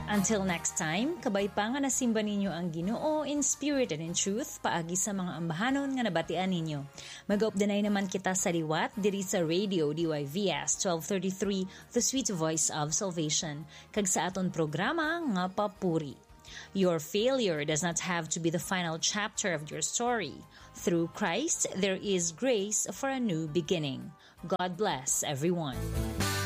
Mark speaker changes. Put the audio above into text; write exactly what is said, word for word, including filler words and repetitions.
Speaker 1: Until next time, kabay pa nga nasimba ninyo ang Ginoo in spirit and in truth paagi sa mga ambahanon nga nabatian ninyo. Mag-updanay naman kita sa liwat diri sa Radio D Y V S twelve thirty-three, The Sweet Voice of Salvation, kag sa aton programa nga Papuri. Your failure does not have to be the final chapter of your story. Through Christ, there is grace for a new beginning. God bless everyone.